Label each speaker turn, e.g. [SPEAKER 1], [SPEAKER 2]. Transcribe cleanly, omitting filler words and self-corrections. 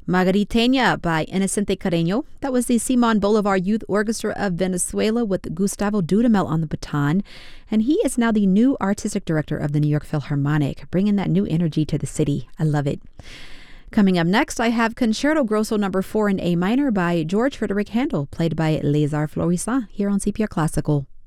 [SPEAKER 1] Margariteña by Inocente Carreño. That was the Simon Bolivar Youth Orchestra of Venezuela with Gustavo Dudamel on the baton. And he is now the new artistic director of the New York Philharmonic, bringing that new energy to the city. I love it. Coming up next, I have Concerto Grosso No. 4 in A minor by George Frederick Handel, played by Lézard Florissant here on CPR Classical.